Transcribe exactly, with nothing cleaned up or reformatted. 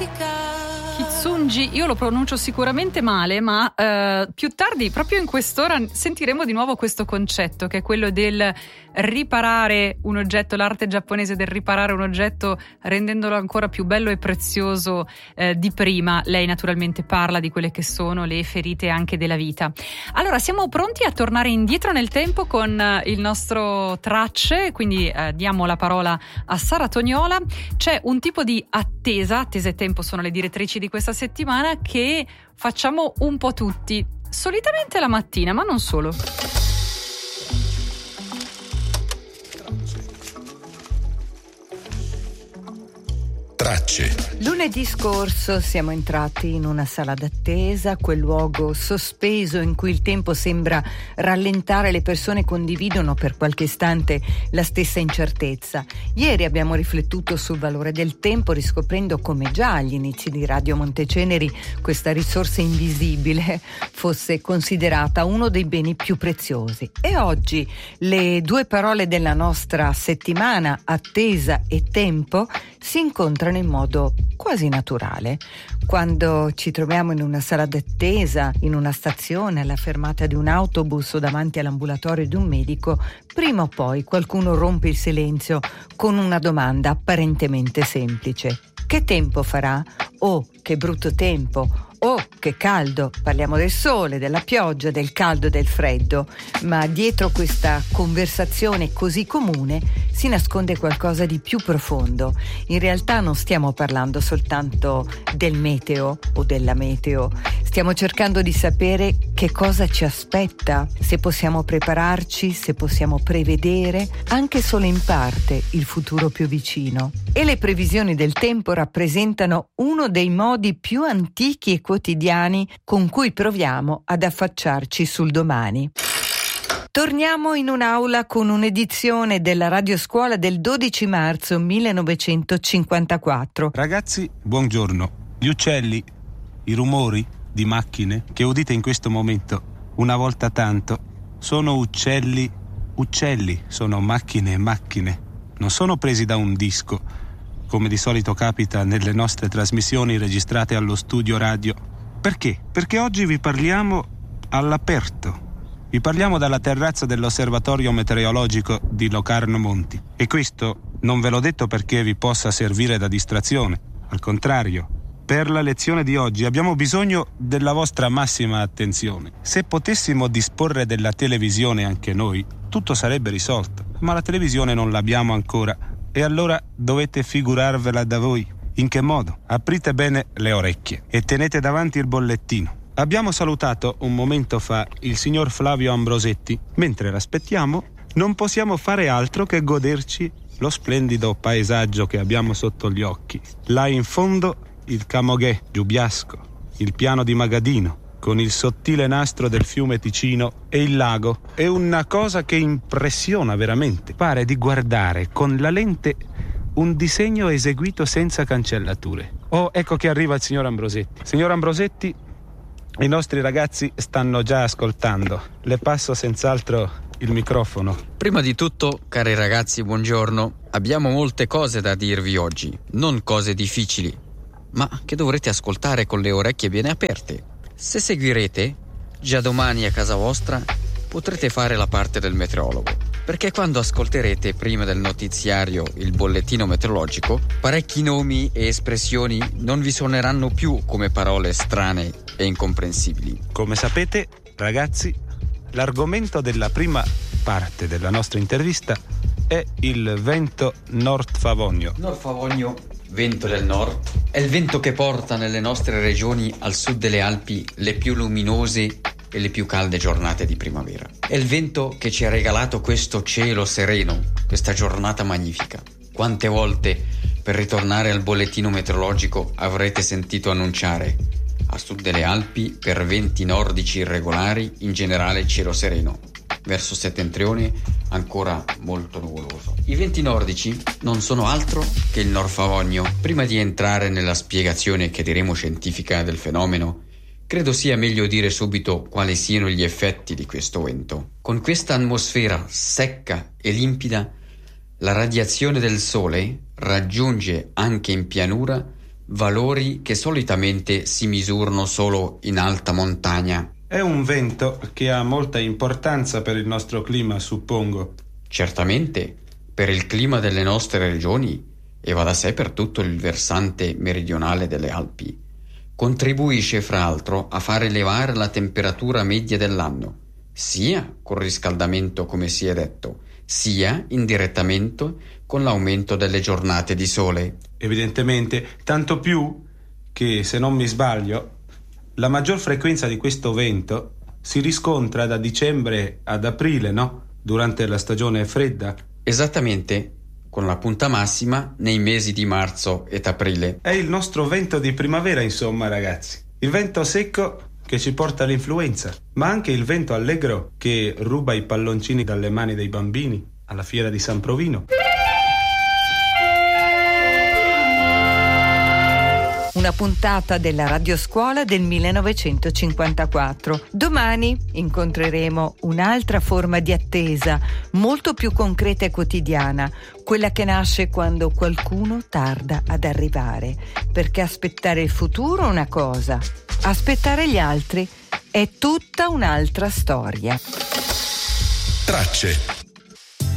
Kitsunji, io lo pronuncio sicuramente male, ma eh, più tardi, proprio in quest'ora, sentiremo di nuovo questo concetto, che è quello del riparare un oggetto, l'arte giapponese del riparare un oggetto rendendolo ancora più bello e prezioso eh, di prima. Lei naturalmente parla di quelle che sono le ferite anche della vita. Allora, siamo pronti a tornare indietro nel tempo con eh, il nostro tracce, quindi eh, diamo la parola a Sara Tognola. C'è un tipo di attesa, attesa e tempo sono le direttrici di questa settimana, che facciamo un po' tutti, solitamente la mattina, ma non solo. Tracce. Lunedì scorso siamo entrati in una sala d'attesa, quel luogo sospeso in cui il tempo sembra rallentare, le persone condividono per qualche istante la stessa incertezza. Ieri abbiamo riflettuto sul valore del tempo, riscoprendo come già agli inizi di Radio Monteceneri questa risorsa invisibile fosse considerata uno dei beni più preziosi. E oggi le due parole della nostra settimana, attesa e tempo, si incontrano in modo quasi naturale. Quando ci troviamo in una sala d'attesa, in una stazione, alla fermata di un autobus o davanti all'ambulatorio di un medico, prima o poi qualcuno rompe il silenzio con una domanda apparentemente semplice. Che tempo farà? Oh, che brutto tempo! Oh, che caldo! Parliamo del sole, della pioggia, del caldo e del freddo, ma dietro questa conversazione così comune si nasconde qualcosa di più profondo. In realtà non stiamo parlando soltanto del meteo o della meteo, stiamo cercando di sapere che cosa ci aspetta, se possiamo prepararci, se possiamo prevedere, anche solo in parte, il futuro più vicino. E le previsioni del tempo rappresentano uno dei modi più antichi e quotidiani con cui proviamo ad affacciarci sul domani. Torniamo in un'aula con un'edizione della Radioscuola del dodici marzo millenovecentocinquantaquattro. Ragazzi, buongiorno. Gli uccelli, i rumori di macchine che udite in questo momento, una volta tanto, sono uccelli, uccelli, sono macchine e macchine. Non sono presi da un disco, come di solito capita nelle nostre trasmissioni registrate allo studio radio. Perché? Perché oggi vi parliamo all'aperto. Vi parliamo dalla terrazza dell'osservatorio meteorologico di Locarno Monti. E questo non ve l'ho detto perché vi possa servire da distrazione. Al contrario, per la lezione di oggi abbiamo bisogno della vostra massima attenzione. Se potessimo disporre della televisione anche noi, tutto sarebbe risolto. Ma la televisione non l'abbiamo ancora. E allora dovete figurarvela da voi. In che modo? Aprite bene le orecchie e tenete davanti il bollettino. Abbiamo salutato un momento fa il signor Flavio Ambrosetti. Mentre l'aspettiamo, non possiamo fare altro che goderci lo splendido paesaggio che abbiamo sotto gli occhi. Là in fondo il Camoghè, Giubiasco, il piano di Magadino, con il sottile nastro del fiume Ticino e il lago. È una cosa che impressiona veramente. Pare di guardare con la lente un disegno eseguito senza cancellature. Oh, ecco che arriva il signor Ambrosetti. Signor Ambrosetti, i nostri ragazzi stanno già ascoltando. Le passo senz'altro il microfono. Prima di tutto, cari ragazzi, buongiorno. Abbiamo molte cose da dirvi oggi, non cose difficili, ma che dovrete ascoltare con le orecchie bene aperte. Se seguirete, già domani a casa vostra potrete fare la parte del meteorologo, perché quando ascolterete prima del notiziario il bollettino meteorologico, parecchi nomi e espressioni non vi suoneranno più come parole strane e incomprensibili. Come sapete, ragazzi, l'argomento della prima parte della nostra intervista è il vento nord-favogno. Nord-favogno, vento del nord, è il vento che porta nelle nostre regioni al sud delle Alpi le più luminose e le più calde giornate di primavera. È il vento che ci ha regalato questo cielo sereno, questa giornata magnifica. Quante volte, per ritornare al bollettino meteorologico, avrete sentito annunciare: a sud delle Alpi, per venti nordici irregolari, in generale cielo sereno. Verso settentrione ancora molto nuvoloso. I venti nordici non sono altro che il nord-favogno. Prima di entrare nella spiegazione che diremo scientifica del fenomeno, credo sia meglio dire subito quali siano gli effetti di questo vento. Con questa atmosfera secca e limpida, la radiazione del sole raggiunge anche in pianura valori che solitamente si misurano solo in alta montagna. È un vento che ha molta importanza per il nostro clima, suppongo. Certamente, per il clima delle nostre regioni, e va da sé per tutto il versante meridionale delle Alpi, contribuisce fra l'altro a far elevare la temperatura media dell'anno, sia col riscaldamento, come si è detto, sia indirettamente con l'aumento delle giornate di sole. Evidentemente, tanto più che, se non mi sbaglio, la maggior frequenza di questo vento si riscontra da dicembre ad aprile, no? Durante la stagione fredda. Esattamente, con la punta massima nei mesi di marzo ed aprile. È il nostro vento di primavera, insomma, ragazzi. Il vento secco che ci porta all'influenza, ma anche il vento allegro che ruba i palloncini dalle mani dei bambini alla fiera di San Provino. Una puntata della Radioscuola del millenovecentocinquantaquattro. Domani incontreremo un'altra forma di attesa, molto più concreta e quotidiana, quella che nasce quando qualcuno tarda ad arrivare. Perché aspettare il futuro è una cosa, aspettare gli altri è tutta un'altra storia. Tracce.